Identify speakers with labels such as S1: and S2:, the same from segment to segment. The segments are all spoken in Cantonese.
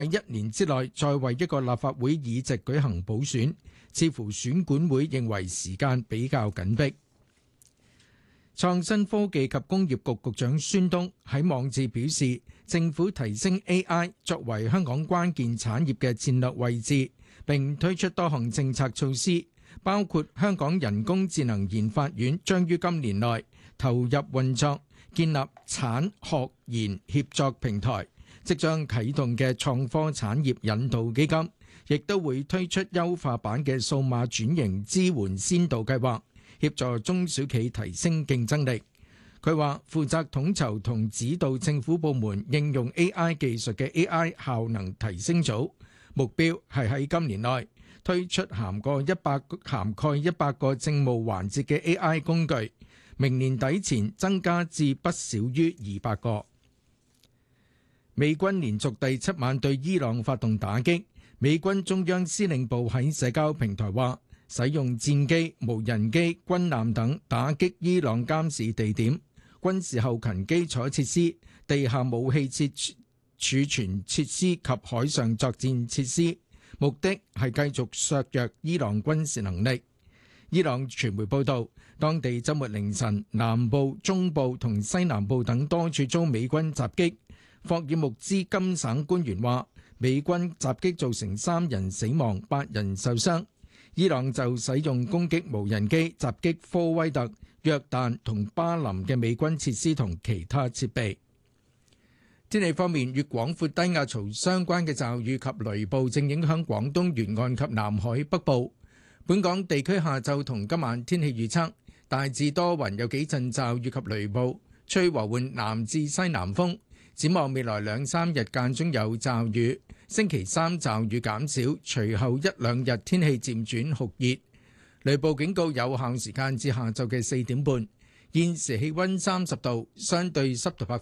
S1: 喺1年之內再為一個立法會議席舉行補選，似乎選管會認為時間比較緊迫。創新科技及工業局局長孫東喺網誌表示，政府提升 AI 作為香港關鍵產業嘅戰略位置，並推出多項政策措施，包括香港人工智能研發院將於今年內投入運作，建立產學研協作平台，即將啟動嘅創科產業引導基金，亦都會推出優化版嘅數碼轉型支援先導計劃，協助中小企提升競爭力。佢話負責統籌同指導政府部門應用 AI 技術嘅 AI 效能提升組，目標係喺今年內推出涵蓋100個政務環節嘅 AI 工具，明年底前增加至不少於200個。美軍連續第7晚對伊朗發動打擊，美軍中央司令部喺社交平台話，使用戰機、無人機、軍艦等打擊伊朗監視地點、軍事後勤基礎設施、地下武器儲存設施及海上作戰設施，目的係繼續削弱伊朗軍事能力。伊朗傳媒報道，當地週末凌晨南部、中部同西南部等多處遭美軍襲擊。霍爾木茲金省官員話，美軍襲擊造成3人死亡、8人受傷。伊朗就使用攻擊無人機襲擊科威特、約旦同巴林嘅美軍設施同其他設備。天氣方面，與廣闊低壓槽相關嘅驟雨及雷暴正影響廣東沿岸及南海北部。本港地區下晝同今晚天氣預測，大致多雲，有幾陣驟雨及雷暴，吹和緩南至西南風。展望未來2-3日間中有驟雨，星期3驟雨減少，隨後1-2日天氣漸轉酷熱。雷暴警告有效時間至下晝嘅4點半。現時氣溫30度，相對濕度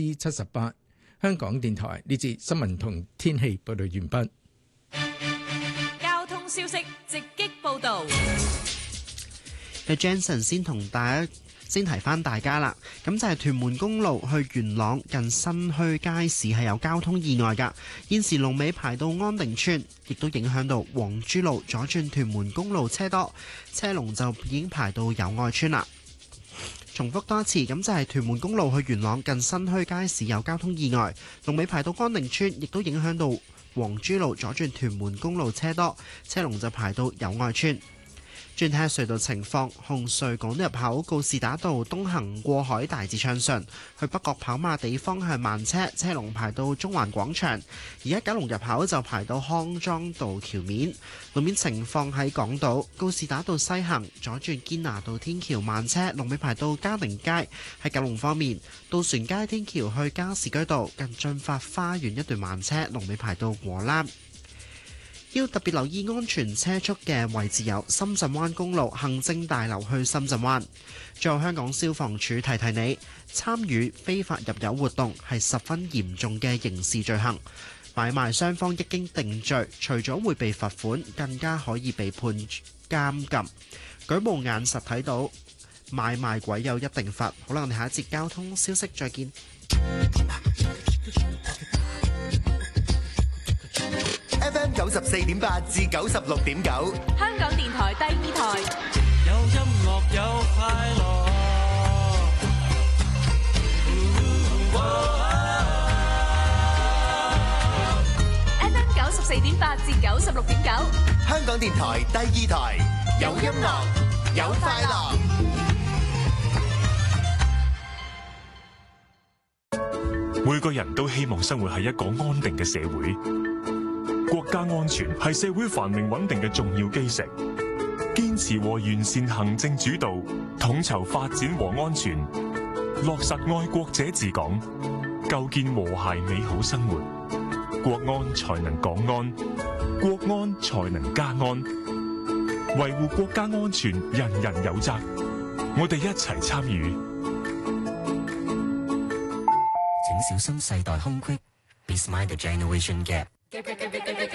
S1: 78%。香港電台呢節新聞同天氣報道完畢。
S2: 交通消息直擊報道。
S3: 有 Jensen 先提翻大家啦，咁就係屯門公路去元朗近新墟街市係有交通意外㗎，現時龍尾排到安定村，亦都影響到黃珠路左轉屯門公路車多，車龍就已經排到友愛村啦。重複多一次，咁就係屯門公路去元朗近新墟街市有交通意外，龍尾排到安定村，亦都影響到黃珠路左轉屯門公路車多，車龍就排到友愛村。轉睇下隧道情況，紅隧港島入口告士打道東行過海大致暢順，去北角跑馬地方向慢車，車龍排到中環廣場。而家九龍入口就排到康莊道橋面。路面情況喺港島告士打道西行左轉堅拿道天橋慢車，龍尾排到嘉寧街。喺九龍方面，渡船街天橋去加士居道近駿發花園一段慢車，龍尾排到果欄。要特別留意安全車速嘅位置有深圳灣公路行政大樓去深圳灣。最後，香港消防處提提你，參與非法入油活動係十分嚴重嘅刑事罪行。買賣雙方一經定罪，除咗會被罰款，更加可以被判監禁。舉目眼實睇到買賣鬼有一定罰。好啦，我哋下一節交通消息再見。
S4: FM 94.8至96.9，
S2: 香港電台第2台。
S5: 有音樂有快樂。
S2: FM 94.8至96.9，
S4: 香港電台第2台，有音樂有快樂。
S6: 每個人都希望生活喺一個安定嘅社會。國家安全係社會繁榮穩定嘅重要基石，堅持和完善行政主導，統籌發展和安全，落實愛國者治港，構建和諧美好生活，國安才能港安，國安才能家安，維護國家安全人人有責，我哋一齊參與。
S7: 請小心世代空隙 ，Be Smart the Generation Gap。